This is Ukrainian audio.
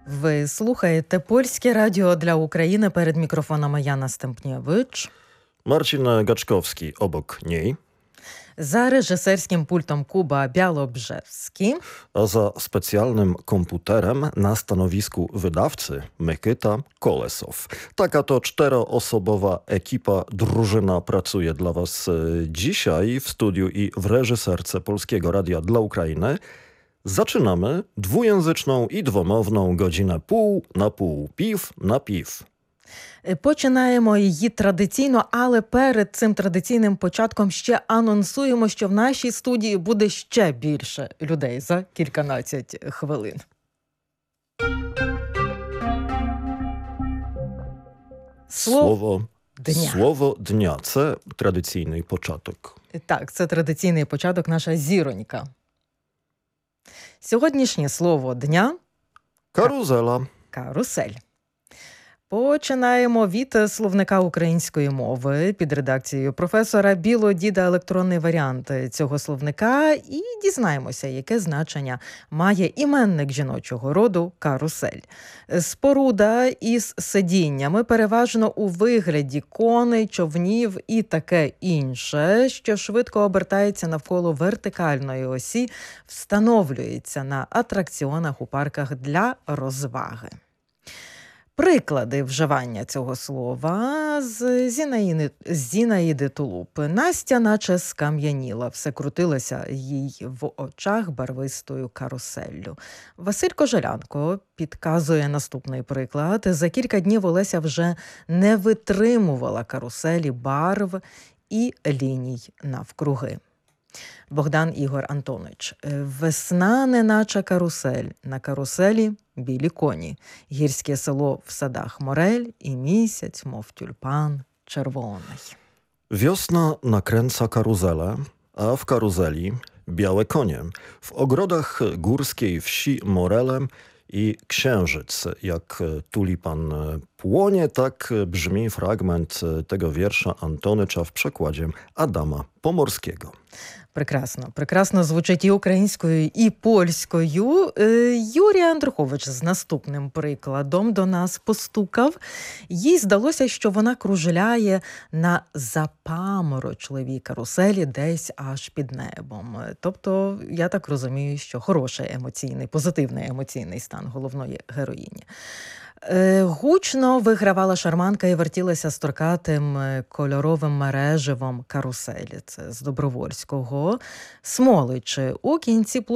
Ви слухаєте Польське радіо для України. Перед мікрофоном Яна Стемпнєвич. Marcin Gaczkowski obok niej. За режисерським пультом Kuba Białobrzewski. A za specjalnym komputerem na stanowisku wydawcy Mykyta Kolesow. Taka to 4-osobowa ekipa, drużyna pracuje dla Was dzisiaj w studiu i w reżyserce Polskiego Radia dla Ukrainy. Zaczynamy dwujęzyczną i dwomowną godzinę pół na pół, piw na piw. Починаємо її традиційно, але перед цим традиційним початком ще анонсуємо, що в нашій студії буде ще більше людей за кільканадцять хвилин. Слово дня – це традиційний початок. Так, це традиційний початок, наша зіронька. Сьогоднішнє слово дня – карузела. Карусель. Починаємо від словника української мови під редакцією професора Білодіда електронний варіант цього словника і дізнаємося, яке значення має іменник жіночого роду карусель. Споруда із сидіннями переважно у вигляді коней, човнів і таке інше, що швидко обертається навколо вертикальної осі, встановлюється на атракціонах у парках для розваги. Приклади вживання цього слова з Зінаїди Тулуб. Настя наче скам'яніла, все крутилося їй в очах барвистою каруселлю. Василь Кожелянко підказує наступний приклад. За кілька днів Олеся вже не витримувала каруселі барв і ліній навкруги. Богдан Ігор Антонович. Весна неначе карусель, на каруселі білі коні, гірське село в садах морель і місяць, мов тюльпан червоний. Wiosna nakręca karuzelę, a w karuzeli białe konie. W ogrodach górskiej wsi morelem i księżyc. Jak tulipan płonie, tak brzmi fragment tego wiersza Antonycza w przekładzie Adama Pomorskiego. Прекрасно звучить і українською, і польською. Юрій Андрухович з наступним прикладом до нас постукав. Їй здалося, що вона кружляє на запаморочливій каруселі десь аж під небом. Тобто, я так розумію, що хороший емоційний, позитивний емоційний стан головної героїні. Гучно вигравала шарманка і вертілася строкатим кольоровим мереживом каруселі. Це з Добровольського. Смолич у кінці